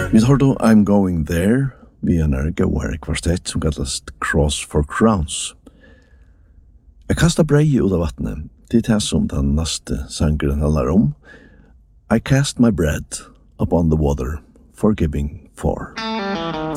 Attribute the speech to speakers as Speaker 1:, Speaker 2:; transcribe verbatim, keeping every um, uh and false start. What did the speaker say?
Speaker 1: Vi tar då I'm Going There, vi er nær gåare kvartett som kallast Cross for Crowns. Jeg kastar brei ut av vattnet, det er det som den neste sangeren handlar om. I cast my bread upon the water, forgiving for.